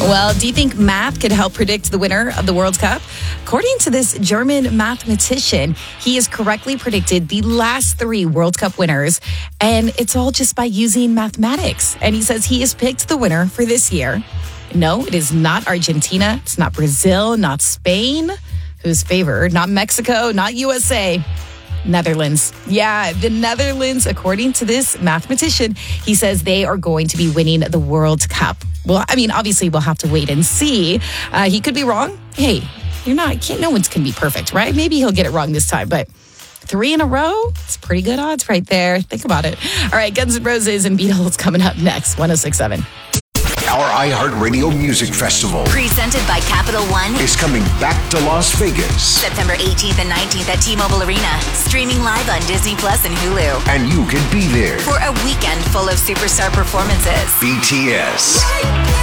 Well, do you think math could help predict the winner of the World Cup? According to this German mathematician, he has correctly predicted the last 3 World Cup winners, and it's all just by using mathematics. And he says he has picked the winner for this year. No, it is not Argentina. It's not Brazil, not Spain, who's favored, not Mexico, not USA. Netherlands. Yeah, the Netherlands, according to this mathematician, he says they are going to be winning the World Cup. Well, I mean, obviously, we'll have to wait and see. He could be wrong. Hey, no one's can be perfect, right? Maybe he'll get it wrong this time, but 3 in a row, it's pretty good odds right there. Think about it. All right, Guns N' Roses and Beatles coming up next, 106.7. Our iHeartRadio Music Festival, presented by Capital One, is coming back to Las Vegas. September 18th and 19th at T-Mobile Arena. Streaming live on Disney Plus and Hulu. And you can be there for a weekend full of superstar performances. BTS,